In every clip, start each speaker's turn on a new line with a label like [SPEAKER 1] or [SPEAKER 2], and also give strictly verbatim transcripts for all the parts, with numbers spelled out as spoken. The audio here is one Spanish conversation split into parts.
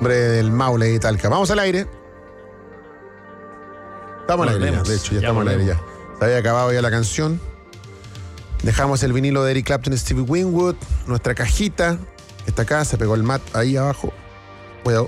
[SPEAKER 1] hombre del Maule y Talca. Vamos al aire. Estamos al aire, ya, de hecho, ya, ya estamos al aire ya. Se había acabado ya la canción. Dejamos el vinilo de Eric Clapton y Stevie Winwood, nuestra cajita, que está acá, se pegó el mat ahí abajo. Cuidado.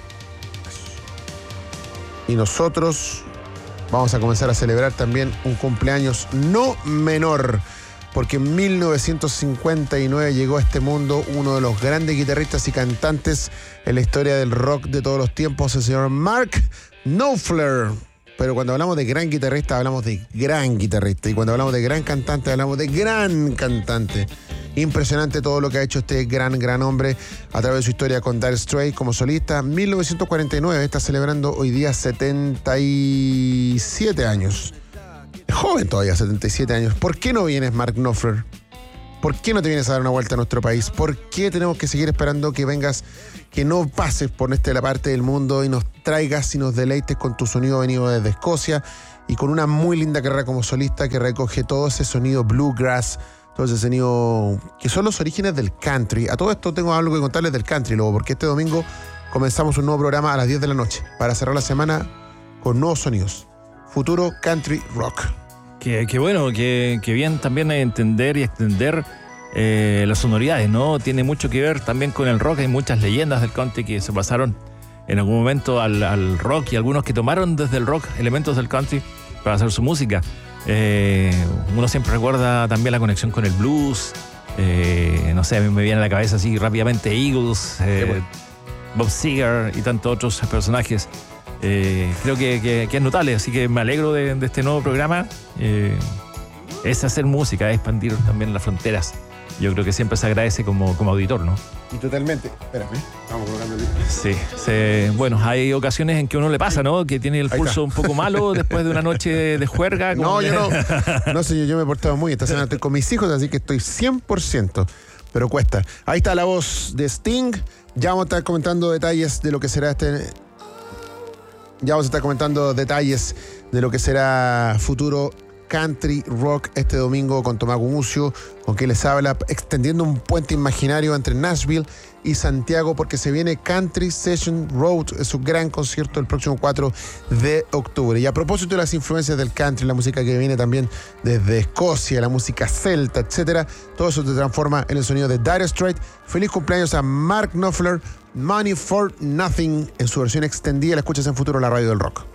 [SPEAKER 1] Y nosotros vamos a comenzar a celebrar también un cumpleaños no menor, porque en mil novecientos cincuenta y nueve llegó a este mundo uno de los grandes guitarristas y cantantes en la historia del rock de todos los tiempos, el señor Mark Knopfler. Pero cuando hablamos de gran guitarrista, hablamos de gran guitarrista. Y cuando hablamos de gran cantante, hablamos de gran cantante. Impresionante todo lo que ha hecho este gran, gran hombre a través de su historia con Dire Straits como solista. mil novecientos cuarenta y nueve, está celebrando hoy día setenta y siete años. Es joven todavía, setenta y siete años. ¿Por qué no vienes, Mark Knopfler? ¿Por qué no te vienes a dar una vuelta a nuestro país? ¿Por qué tenemos que seguir esperando que vengas, que no pases por esta la parte del mundo y nos traigas y nos deleites con tu sonido venido desde Escocia y con una muy linda carrera como solista que recoge todo ese sonido bluegrass, todo ese sonido que son los orígenes del country? A todo esto tengo algo que contarles del country luego, porque este domingo comenzamos un nuevo programa a las diez de la noche para cerrar la semana con nuevos sonidos. Futuro Country Rock.
[SPEAKER 2] Qué, qué bueno, qué, qué bien también entender y extender eh, las sonoridades, ¿no? Tiene mucho que ver también con el rock. Hay muchas leyendas del country que se pasaron en algún momento al, al rock y algunos que tomaron desde el rock elementos del country para hacer su música. Eh, uno siempre recuerda también la conexión con el blues. Eh, no sé, a mí me viene a la cabeza así rápidamente Eagles, eh, bueno. Bob Seger y tantos otros personajes. Eh, creo que, que, que es notable, así que me alegro de, de este nuevo programa. Eh, es hacer música, es expandir también las fronteras. Yo creo que siempre se agradece como, como auditor, ¿no?
[SPEAKER 1] Y totalmente. Espérame, vamos colocando el...
[SPEAKER 2] Sí, se, bueno, hay ocasiones en que uno le pasa, ¿no? Que tiene el
[SPEAKER 1] Ahí
[SPEAKER 2] pulso
[SPEAKER 1] está.
[SPEAKER 2] un poco malo después de una noche de juerga.
[SPEAKER 1] No,
[SPEAKER 2] le...
[SPEAKER 1] yo no. No sé, yo, yo me he portado muy. Esta semana estoy con mis hijos, así que estoy cien por ciento. Pero cuesta. Ahí está la voz de Sting. Ya vamos a estar comentando detalles de lo que será este... Ya vamos a estar comentando detalles de lo que será futuro country rock este domingo con Tomás Gumucio, con quien les habla, extendiendo un puente imaginario entre Nashville y Santiago, porque se viene Country Session Road, es su gran concierto el próximo cuatro de octubre. Y a propósito de las influencias del country, la música que viene también desde Escocia, la música celta, etcétera, todo eso se transforma en el sonido de Dire Straits. Feliz cumpleaños a Mark Knopfler, Money for Nothing, en su versión extendida. La escuchas en Futuro, la radio del rock.